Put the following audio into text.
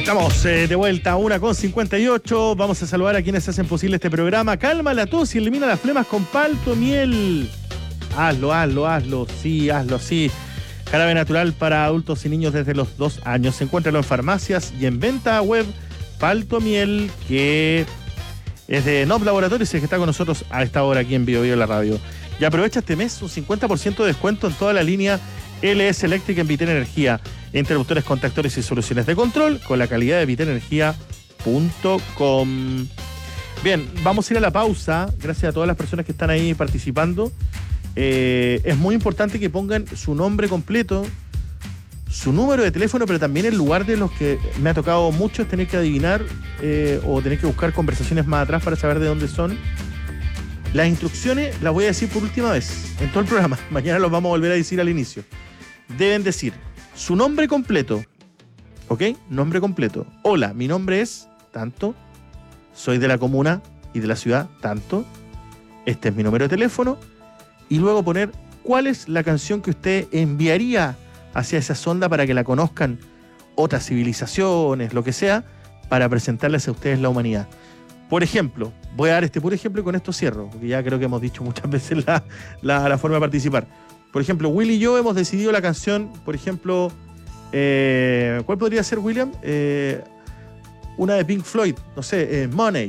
Estamos de vuelta a 1:58. Vamos a saludar a quienes hacen posible este programa. Calma la tos y elimina las flemas con palto miel. Hazlo. Sí, hazlo, sí. Jarabe natural para adultos y niños desde los 2 años. Encuéntralo en farmacias y en venta web. Palto miel, que es de Nob Laboratorios y que está con nosotros a esta hora aquí en Bio Bio la radio. Y aprovecha este mes un 50% de descuento en toda la línea LS Electric en Vitel Energía. Interruptores, contactores y soluciones de control con la calidad de vitenenergia.com. Bien, vamos a ir a la pausa. Gracias a todas las personas que están ahí participando. Es muy importante que pongan su nombre completo, su número de teléfono, pero también el lugar de los que me ha tocado mucho es tener que adivinar o tener que buscar conversaciones más atrás para saber de dónde son. Las instrucciones las voy a decir por última vez en todo el programa. Mañana los vamos a volver a decir al inicio. Deben decir su nombre completo, ¿ok? Nombre completo. Hola, mi nombre es tanto, soy de la comuna y de la ciudad tanto, este es mi número de teléfono, y luego poner cuál es la canción que usted enviaría hacia esa sonda para que la conozcan otras civilizaciones, lo que sea, para presentarles a ustedes la humanidad. Por ejemplo, voy a dar este puro ejemplo y con esto cierro, porque ya creo que hemos dicho muchas veces la forma de participar. Por ejemplo, Willy y yo hemos decidido la canción, por ejemplo, ¿cuál podría ser, William? Una de Pink Floyd, no sé, Money.